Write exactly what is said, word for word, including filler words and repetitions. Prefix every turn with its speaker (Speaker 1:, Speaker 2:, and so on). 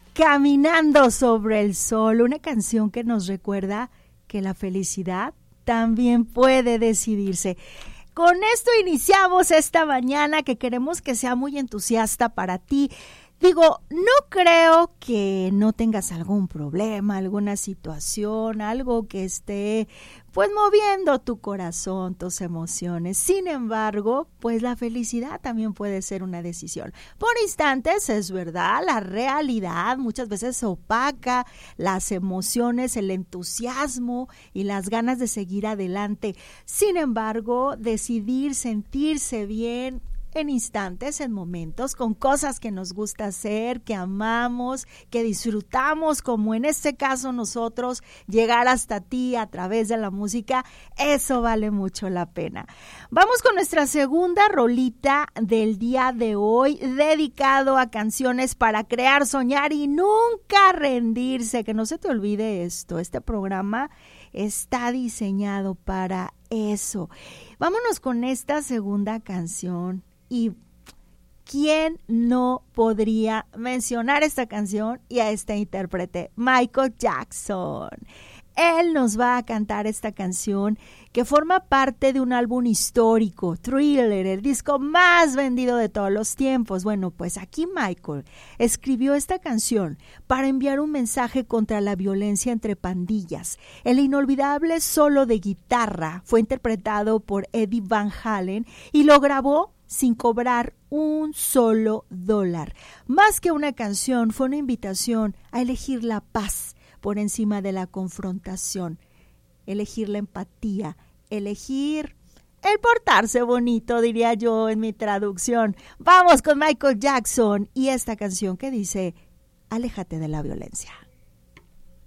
Speaker 1: Caminando sobre el sol, una canción que nos recuerda que la felicidad también puede decidirse. Con esto iniciamos esta mañana que queremos que sea muy entusiasta para ti. Digo, no creo que no tengas algún problema, alguna situación, algo que esté pues moviendo tu corazón, tus emociones. Sin embargo, pues la felicidad también puede ser una decisión. Por instantes, es verdad, la realidad muchas veces opaca las emociones, el entusiasmo y las ganas de seguir adelante. Sin embargo, decidir sentirse bien en instantes, en momentos, con cosas que nos gusta hacer, que amamos, que disfrutamos, como en este caso nosotros, llegar hasta ti a través de la música, eso vale mucho la pena. Vamos con nuestra segunda rolita del día de hoy, dedicado a canciones para crear, soñar y nunca rendirse. Que no se te olvide esto, este programa está diseñado para eso. Vámonos con esta segunda canción. Y ¿quién no podría mencionar esta canción y a este intérprete? Michael Jackson. Él nos va a cantar esta canción que forma parte de un álbum histórico, Thriller, el disco más vendido de todos los tiempos. Bueno, pues aquí Michael escribió esta canción para enviar un mensaje contra la violencia entre pandillas. El inolvidable solo de guitarra fue interpretado por Eddie Van Halen y lo grabó sin cobrar un solo dólar. Más que una canción, fue una invitación a elegir la paz por encima de la confrontación, elegir la empatía, elegir el portarse bonito, diría yo en mi traducción. Vamos con Michael Jackson y esta canción que dice, aléjate de la violencia.